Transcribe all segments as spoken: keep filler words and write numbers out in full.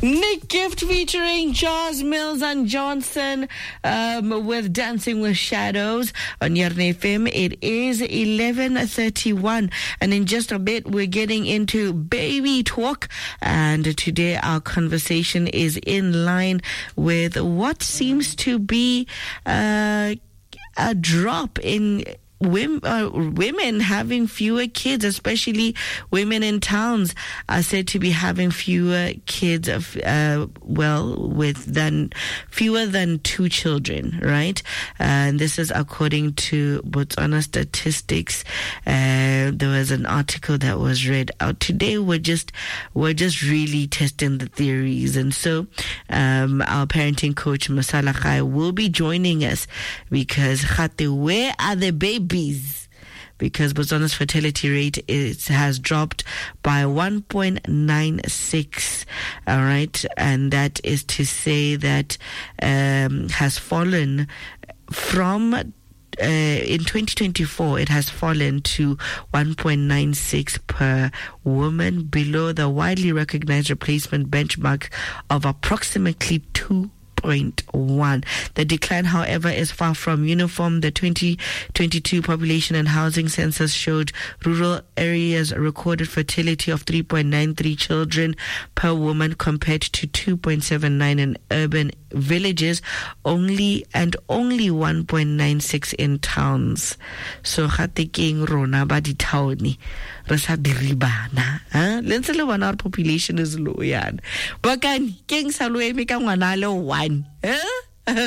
Nick Gift featuring Charles Mills and Johnson um, with Dancing with Shadows on Yarn F M. It is eleven thirty-one, and in just a bit we're getting into baby talk, and today our conversation is in line with what seems to be uh, a drop in Women, uh, women having fewer kids, especially women in towns, are said to be having fewer kids, of, uh, well, with than fewer than two children, right? Uh, and this is according to Botswana statistics. Uh, there was an article that was read out today. We're just we're just really testing the theories, and so um, our parenting coach Masala Khai will be joining us because Khate, where are the babies? Because Botswana's fertility rate is, has dropped by one point nine six, all right, and that is to say that um, has fallen from uh, in twenty twenty-four, it has fallen to one point nine six per woman, below the widely recognized replacement benchmark of approximately two point one. The decline, however, is far from uniform. The twenty twenty-two population and housing census showed rural areas recorded fertility of three point nine three children per woman compared to two point seven nine in urban villages, only and only one point nine six in towns. So khatekeng rona ba di towni re sa diribana, ha lentswe le bona our population is low yan bakani keng sa lo eme ka ngwana le one, huh?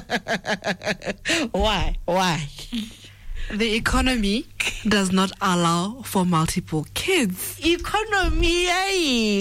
why why The economy does not allow for multiple kids. Economy, eh?